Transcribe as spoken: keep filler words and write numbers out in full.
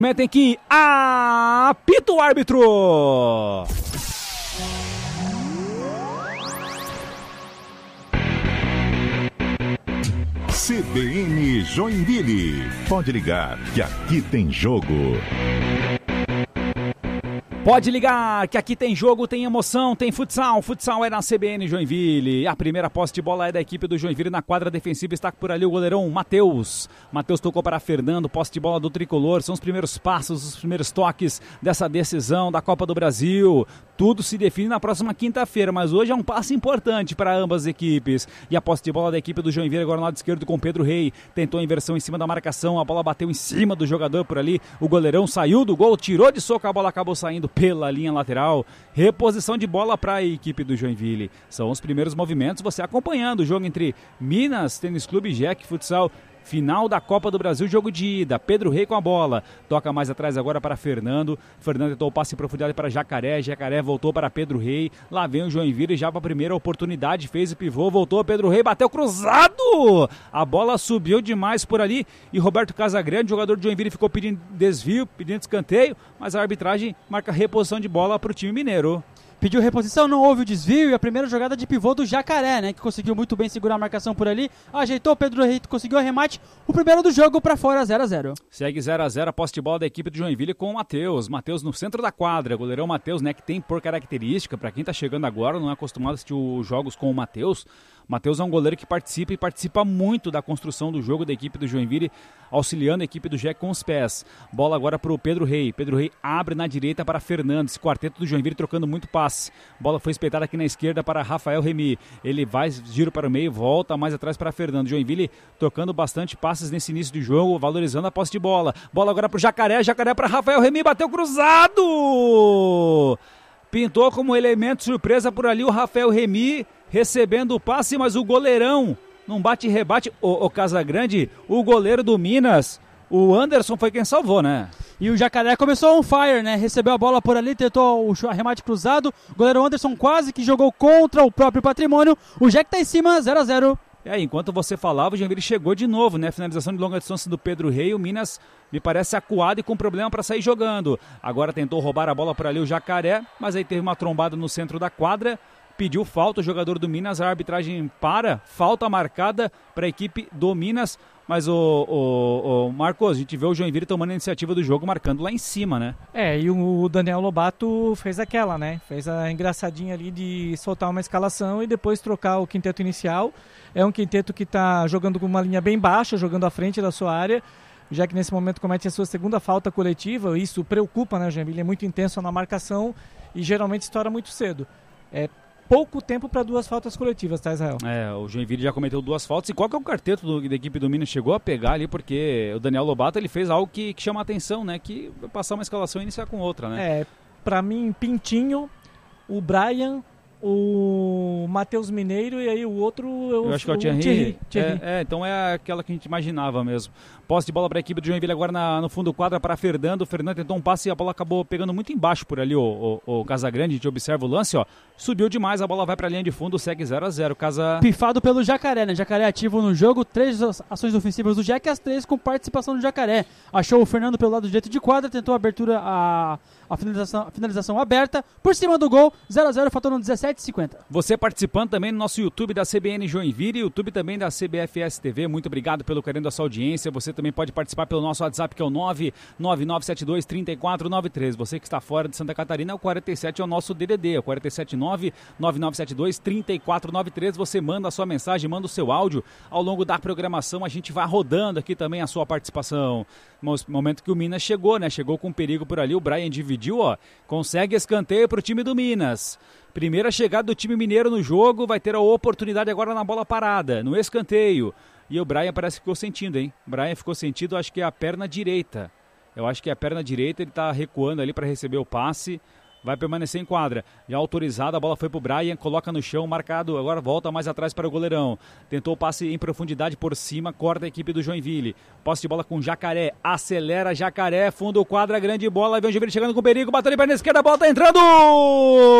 Metem que apita o árbitro. C B N Joinville. Pode ligar que aqui tem jogo. Pode ligar, que aqui tem jogo, tem emoção, tem futsal. Futsal é na C B N Joinville. A primeira posse de bola é da equipe do Joinville. Na quadra defensiva está por ali o goleirão Matheus. Matheus tocou para Fernando, posse de bola do tricolor. São os primeiros passos, os primeiros toques dessa decisão da Copa do Brasil. Tudo se define na próxima quinta-feira, mas hoje é um passo importante para ambas as equipes. E a posse de bola da equipe do Joinville agora no lado esquerdo com Pedro Rei. Tentou a inversão em cima da marcação, a bola bateu em cima do jogador por ali. O goleirão saiu do gol, tirou de soco, a bola acabou saindo pela linha lateral. Reposição de bola para a equipe do Joinville. São os primeiros movimentos, você acompanhando o jogo entre Minas Tênis Clube e Jack Futsal. Final da Copa do Brasil, jogo de ida. Pedro Rei com a bola. Toca mais atrás agora para Fernando. Fernando tentou o passe em profundidade para Jacaré. Jacaré voltou para Pedro Rei. Lá vem o Joinville já para a primeira oportunidade. Fez o pivô, voltou Pedro Rei, bateu cruzado. A bola subiu demais por ali. E Roberto Casagrande, jogador do Joinville, ficou pedindo desvio, pedindo escanteio. Mas a arbitragem marca reposição de bola para o time mineiro. Pediu reposição, não houve o desvio e a primeira jogada de pivô do Jacaré, né, que conseguiu muito bem segurar a marcação por ali, ajeitou, Pedro Rei conseguiu o remate, o primeiro do jogo para fora, zero a zero. Segue zero a zero a posse de bola da equipe do Joinville com o Matheus, Matheus no centro da quadra, goleirão Matheus, né, que tem por característica, para quem tá chegando agora, não é acostumado a assistir os jogos com o Matheus, Matheus é um goleiro que participa e participa muito da construção do jogo da equipe do Joinville, auxiliando a equipe do Jack com os pés. Bola agora para o Pedro Rei. Pedro Rei abre na direita para Fernandes. Quarteto do Joinville trocando muito passe. Bola foi espreitada aqui na esquerda para Rafael Remy. Ele vai, giro para o meio, volta mais atrás para Fernando. Joinville trocando bastante passes nesse início de jogo, valorizando a posse de bola. Bola agora para o Jacaré. Jacaré para Rafael Remy. Bateu cruzado! Pintou como elemento surpresa por ali o Rafael Remy, recebendo o passe, mas o goleirão não bate e rebate. O, o Casagrande, o goleiro do Minas, o Anderson foi quem salvou, né? E o Jacaré começou on fire, né? Recebeu a bola por ali, tentou o arremate cruzado. O goleiro Anderson quase que jogou contra o próprio patrimônio. O Jack tá em cima, zero a zero. É, enquanto você falava, o Joinville chegou de novo, né? Finalização de longa distância do Pedro Rei. O Minas me parece acuado e com problema para sair jogando. Agora tentou roubar a bola por ali o Jacaré, mas aí teve uma trombada no centro da quadra. Pediu falta o jogador do Minas, a arbitragem para, falta marcada para a equipe do Minas. Mas o, o, o Marcos, a gente vê o Joinville tomando a iniciativa do jogo, marcando lá em cima, né? É, e o Daniel Lobato fez aquela, né? Fez a engraçadinha ali de soltar uma escalação e depois trocar o quinteto inicial. É um quinteto que está jogando com uma linha bem baixa, jogando à frente da sua área, já que nesse momento comete a sua segunda falta coletiva. Isso preocupa, né? O Joinville é muito intenso na marcação e geralmente estoura muito cedo. É pouco tempo para duas faltas coletivas, tá, Israel? É, o Joinville já cometeu duas faltas. E qual que é o quarteto do, da equipe do Minas chegou a pegar ali? Porque o Daniel Lobato, ele fez algo que, que chama a atenção, né? Que passar uma escalação e iniciar com outra, né? É, para mim, Pintinho, o Brian, o Matheus Mineiro e aí o outro... Eu, eu acho que é o Thierry. Thierry, Thierry. É, é, então é aquela que a gente imaginava mesmo. Posse de bola para a equipe do Joinville agora na, no fundo do quadra para Fernando. O Fernando tentou um passe e a bola acabou pegando muito embaixo por ali o, o, o Casagrande. A gente observa o lance, ó. Subiu demais, a bola vai para a linha de fundo, segue zero a zero. Casa... Pifado pelo Jacaré, né? Jacaré ativo no jogo, três ações ofensivas do Jack e as três com participação do Jacaré. Achou o Fernando pelo lado direito de quadra, tentou a abertura, a, a, finalização, a finalização aberta, por cima do gol, zero a zero, faltando dezessete e cinquenta. Você participando também no nosso YouTube da C B N Joinville e YouTube também da C B F S T V. Muito obrigado pelo carinho da sua audiência. Você também pode participar pelo nosso WhatsApp, que é o nove nove nove sete dois, três quatro nove três. Você que está fora de Santa Catarina, o quarenta e sete é o nosso D D D, é o quarenta e sete nove nove nove sete dois, três quatro nove três. Você manda a sua mensagem, manda o seu áudio. Ao longo da programação, a gente vai rodando aqui também a sua participação. No momento que o Minas chegou, né? Chegou com perigo por ali, o Brian dividiu, ó. Consegue escanteio para o time do Minas. Primeira chegada do time mineiro no jogo, vai ter a oportunidade agora na bola parada, no escanteio. E o Brian parece que ficou sentindo, hein? O Brian ficou sentindo, acho que é a perna direita. Eu acho que é a perna direita, ele tá recuando ali para receber o passe. Vai permanecer em quadra. Já autorizado, a bola foi pro Brian, coloca no chão, marcado. Agora volta mais atrás para o goleirão. Tentou o passe em profundidade por cima, corta a equipe do Joinville. Posse de bola com Jacaré, acelera Jacaré, fundo quadra, grande bola. Vem o Joinville chegando com perigo, bateu ali perna esquerda, a bola tá entrando!